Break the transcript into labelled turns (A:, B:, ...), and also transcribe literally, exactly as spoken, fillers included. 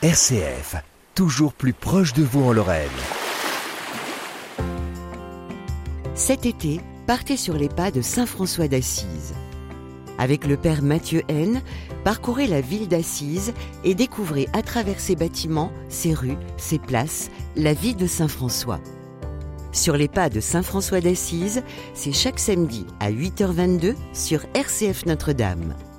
A: R C F, toujours plus proche de vous en Lorraine.
B: Cet été, partez sur les pas de saint François d'Assise. Avec le père Mathieu Haine, parcourez la ville d'Assise et découvrez à travers ses bâtiments, ses rues, ses places, la vie de saint François. Sur les pas de saint François d'Assise, c'est chaque samedi à huit heures vingt-deux sur R C F Notre-Dame.